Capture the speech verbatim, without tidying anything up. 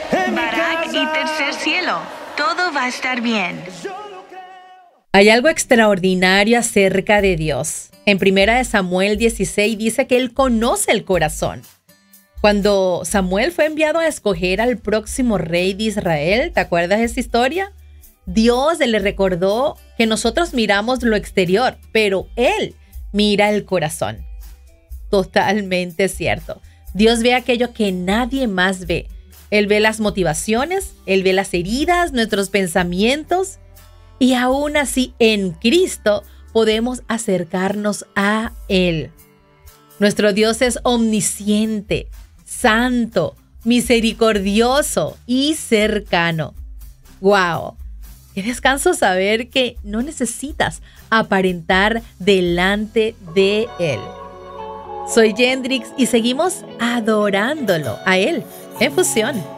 Barak y tercer cielo, todo va a estar bien. Hay algo extraordinario acerca de Dios. En primera de Samuel dieciséis dice que Él conoce el corazón. Cuando Samuel fue enviado a escoger al próximo rey de Israel, ¿te acuerdas de esa historia? Dios le recordó que nosotros miramos lo exterior, pero Él mira el corazón. Totalmente cierto. Dios ve aquello que nadie más ve. Él ve las motivaciones, Él ve las heridas, nuestros pensamientos. Y aún así, en Cristo podemos acercarnos a Él. Nuestro Dios es omnisciente, santo, misericordioso y cercano. ¡Wow! Qué descanso saber que no necesitas aparentar delante de Él. Soy Yendrix y seguimos adorándolo a Él en Fusión.